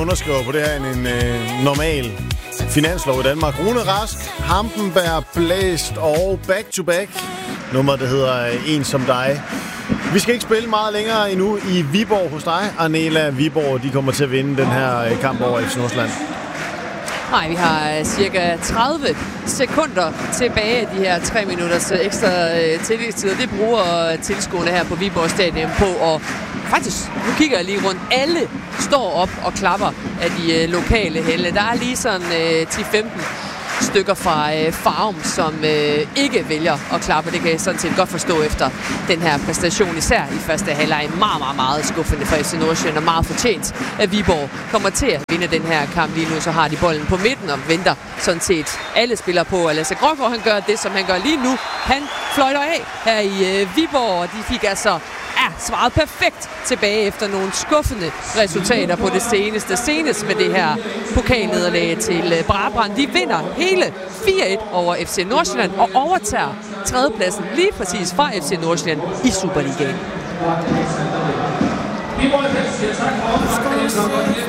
underskriver på det her end en normal finanslov i Danmark. Rune Rask, Hampenberg, Blæst og Back to Back. Nummeret, der hedder En som dig. Vi skal ikke spille meget længere endnu i Viborg hos dig. Arnela, Viborg, de kommer til at vinde den her kamp over FC Nordsjælland. Nej, vi har cirka 30 sekunder tilbage af de her 3 minutters ekstra tillægstid. Det bruger tilskuerne her på Viborg Stadion på, og faktisk, nu kigger jeg lige rundt, alle står op og klapper af de lokale helte. Der er lige sådan 10-15 stykker fra Farum, som ikke vælger at klappe. Det kan jeg sådan set godt forstå efter den her præstation, især i første halvleg. Meget skuffende for FC Nordsjælland, og meget fortjent, at Viborg kommer til at vinde den her kamp lige nu. Så har de bolden på midten og venter sådan set alle spillere på. Og Lasse Grågaard, han gør det, som han gør lige nu. Han fløjter af her i Viborg, og de fik altså svaret perfekt tilbage efter nogle skuffende resultater på det senest med det her pokalnederlag til Brabrand. De vinder hele 4-1 over FC Nordsjælland og overtager tredjepladsen lige præcis fra FC Nordsjælland i Superligaen.